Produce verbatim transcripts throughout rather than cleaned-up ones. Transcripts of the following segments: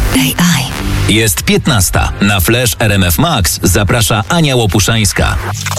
A I. Jest piętnasta. Na Flash R M F Max zaprasza Ania Łopuszańska.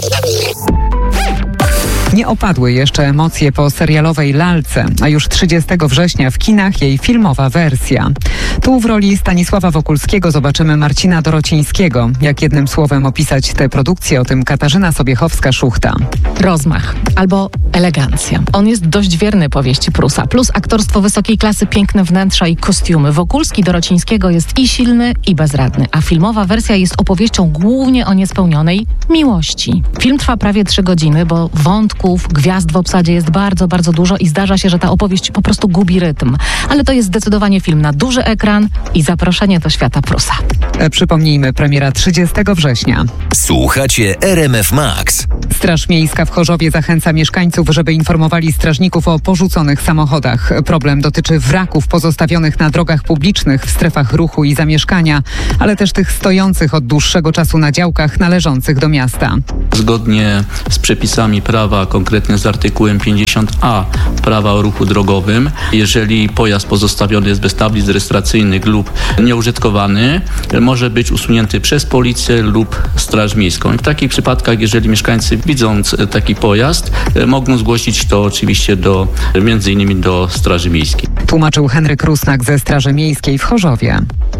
Nie opadły jeszcze emocje po serialowej Lalce, a już trzydziestego września w kinach jej filmowa wersja. Tu w roli Stanisława Wokulskiego zobaczymy Marcina Dorocińskiego. Jak jednym słowem opisać tę produkcję, o tym Katarzyna Sobiechowska-Szuchta. Rozmach albo elegancja. On jest dość wierny powieści Prusa, plus aktorstwo wysokiej klasy, piękne wnętrza i kostiumy. Wokulski Dorocińskiego jest i silny, i bezradny, a filmowa wersja jest opowieścią głównie o niespełnionej miłości. Film trwa prawie trzy godziny, bo wątków, gwiazd w obsadzie jest bardzo, bardzo dużo i zdarza się, że ta opowieść po prostu gubi rytm. Ale to jest zdecydowanie film na duży ekran i zaproszenie do świata Prusa. E, przypomnijmy, premiera trzydziestego września. Słuchacie R M F Max. Straż Miejska w Chorzowie zachęca mieszkańców, żeby informowali strażników o porzuconych samochodach. Problem dotyczy wraków pozostawionych na drogach publicznych, w strefach ruchu i zamieszkania, ale też tych stojących od dłuższego czasu na działkach należących do miasta. Zgodnie z przepisami prawa, konkretnie z artykułem pięćdziesiąt a prawa o ruchu drogowym, jeżeli pojazd pozostawiony jest bez tablic rejestracyjnych lub nieużytkowany, może być usunięty przez policję lub Straż Miejską. I w takich przypadkach, jeżeli mieszkańcy widząc taki pojazd, mogą zgłosić to oczywiście do, między innymi do Straży Miejskiej. Tłumaczył Henryk Rusnak ze Straży Miejskiej w Chorzowie.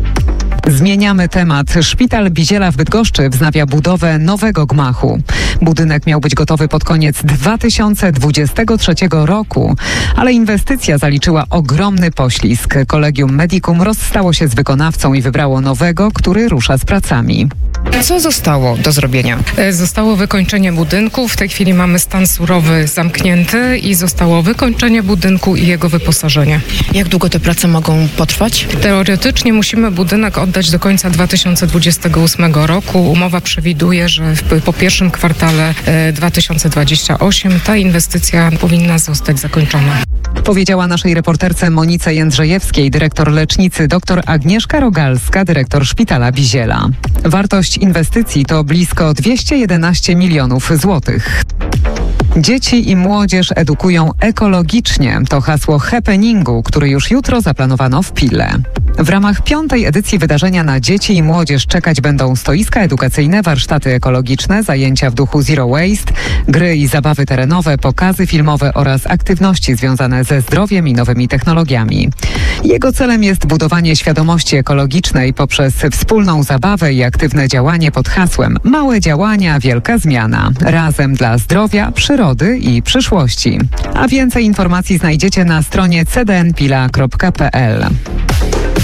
Zmieniamy temat. Szpital Biziela w Bydgoszczy wznawia budowę nowego gmachu. Budynek miał być gotowy pod koniec dwa tysiące dwudziestego trzeciego roku, ale inwestycja zaliczyła ogromny poślizg. Kolegium Medicum rozstało się z wykonawcą i wybrało nowego, który rusza z pracami. Co zostało do zrobienia? Zostało wykończenie budynku. W tej chwili mamy stan surowy zamknięty i zostało wykończenie budynku i jego wyposażenie. Jak długo te prace mogą potrwać? Teoretycznie musimy budynek oddać do końca dwa tysiące dwudziestego ósmego roku. Umowa przewiduje, że w, po pierwszym kwartale dwa tysiące dwudziestego ósmego ta inwestycja powinna zostać zakończona. Powiedziała naszej reporterce Monice Jędrzejewskiej, dyrektor lecznicy, dr Agnieszka Rogalska, dyrektor Szpitala Biziela. Wartość inwestycji to blisko dwieście jedenaście milionów złotych. Dzieci i młodzież edukują ekologicznie. To hasło happeningu, który już jutro zaplanowano w Pile. W ramach piątej edycji wydarzenia na dzieci i młodzież czekać będą stoiska edukacyjne, warsztaty ekologiczne, zajęcia w duchu Zero Waste, gry i zabawy terenowe, pokazy filmowe oraz aktywności związane ze zdrowiem i nowymi technologiami. Jego celem jest budowanie świadomości ekologicznej poprzez wspólną zabawę i aktywne działanie pod hasłem Małe działania, wielka zmiana. Razem dla zdrowia, przyrody i przyszłości. A więcej informacji znajdziecie na stronie c d n pila kropka p l.